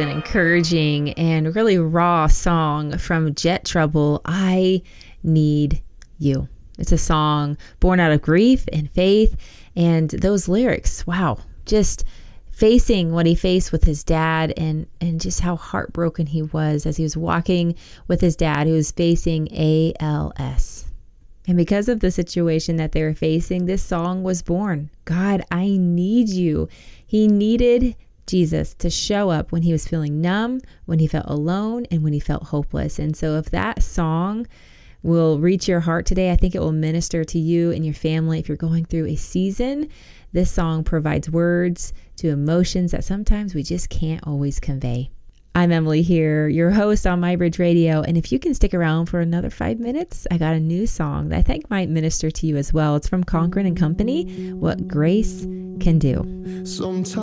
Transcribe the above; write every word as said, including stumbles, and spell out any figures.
an encouraging and really raw song from Jet Trouble, I Need You. It's a song born out of grief and faith, and those lyrics, wow, just facing what he faced with his dad and, and just how heartbroken he was as he was walking with his dad who was facing A L S. And because of the situation that they were facing, this song was born. God, I need you. He needed Jesus to show up when he was feeling numb, when he felt alone, and when he felt hopeless. And so if that song will reach your heart today, I think it will minister to you and your family. If you're going through a season, this song provides words to emotions that sometimes we just can't always convey. I'm Emily here, your host on MyBridge Radio, and if you can stick around for another five minutes, I got a new song that I think might minister to you as well. It's from Conklin and Company, What Grace Can Do. Sometimes